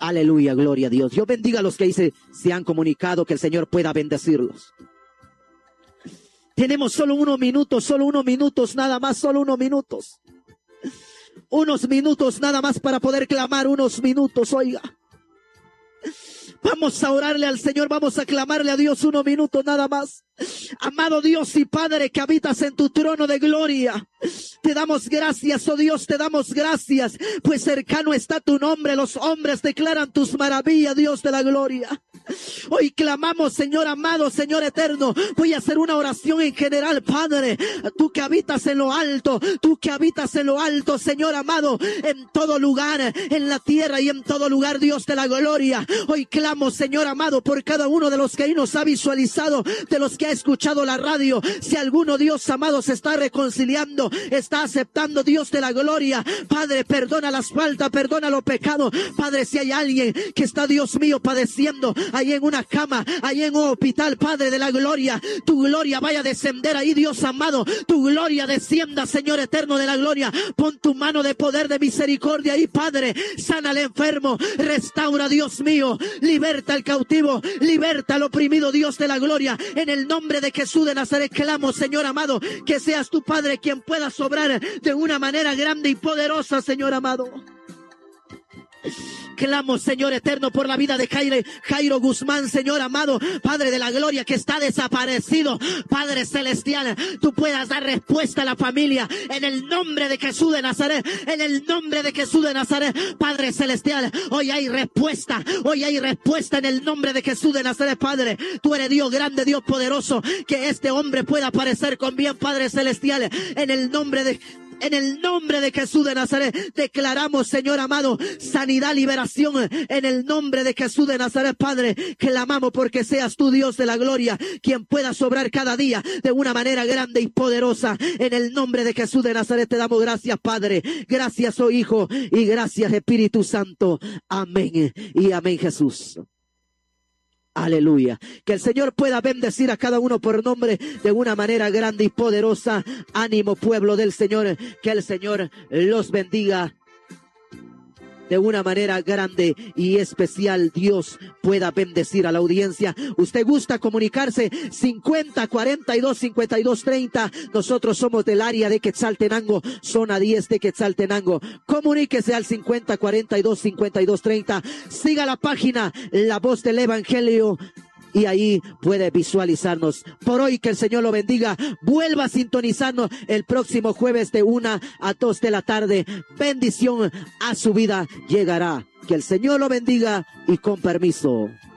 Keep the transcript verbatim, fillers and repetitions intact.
Aleluya, gloria a Dios. Yo bendiga a los que dice, se han comunicado, que el Señor pueda bendecirlos. Tenemos solo unos minutos, solo unos minutos, nada más, solo unos minutos. Unos minutos nada más para poder clamar, unos minutos, oiga. Vamos a orarle al Señor, vamos a clamarle a Dios unos minutos nada más. Amado Dios y Padre que habitas en tu trono de gloria, te damos gracias, oh Dios, te damos gracias, pues cercano está tu nombre, los hombres declaran tus maravillas, Dios de la gloria. Hoy clamamos, Señor amado, Señor eterno, voy a hacer una oración en general, Padre, tú que habitas en lo alto, tú que habitas en lo alto, Señor amado, en todo lugar, en la tierra y en todo lugar, Dios de la gloria. Hoy clamo, Señor amado, por cada uno de los que ahí nos ha visualizado, de los que ha escuchado la radio. Si alguno, Dios amado, se está reconciliando, está aceptando, Dios de la gloria, Padre, perdona las faltas, perdona los pecados. Padre, si hay alguien que está, Dios mío, padeciendo ahí en una cama, ahí en un hospital, Padre de la gloria, tu gloria vaya a descender ahí, Dios amado, tu gloria descienda, Señor eterno de la gloria. Pon tu mano de poder, de misericordia ahí, Padre, sana al enfermo, restaura, Dios mío, liberta al cautivo, liberta al oprimido, Dios de la gloria. En el nombre de Jesús de Nazaret clamo, Señor amado, que seas tu Padre quien pueda sobrar de una manera grande y poderosa, Señor amado. Clamo, Señor eterno, por la vida de Jairo, Jairo Guzmán, Señor amado, Padre de la gloria, que está desaparecido. Padre celestial, tú puedas dar respuesta a la familia en el nombre de Jesús de Nazaret, en el nombre de Jesús de Nazaret. Padre celestial, hoy hay respuesta, hoy hay respuesta en el nombre de Jesús de Nazaret. Padre, tú eres Dios grande, Dios poderoso, que este hombre pueda aparecer con bien, Padre celestial, en el nombre de En el nombre de Jesús de Nazaret, declaramos, Señor amado, sanidad, liberación, en el nombre de Jesús de Nazaret, Padre, clamamos porque seas tú, Dios de la gloria, quien pueda sobrar cada día de una manera grande y poderosa. En el nombre de Jesús de Nazaret te damos gracias, Padre, gracias, oh Hijo, y gracias, Espíritu Santo. Amén y amén, Jesús. Aleluya. Que el Señor pueda bendecir a cada uno por nombre de una manera grande y poderosa. Ánimo, pueblo del Señor. Que el Señor los bendiga de una manera grande y especial. Dios pueda bendecir a la audiencia. Usted gusta comunicarse, cincuenta, cuarenta y dos, cincuenta y dos, treinta. Nosotros somos del área de Quetzaltenango, zona diez de Quetzaltenango. Comuníquese al cincuenta, cuarenta y dos, cincuenta y dos, treinta. Siga la página La Voz del Evangelio y ahí puede visualizarnos. Por hoy, que el Señor lo bendiga. Vuelva a sintonizarnos el próximo jueves de una a dos de la tarde. Bendición a su vida llegará. Que el Señor lo bendiga y con permiso.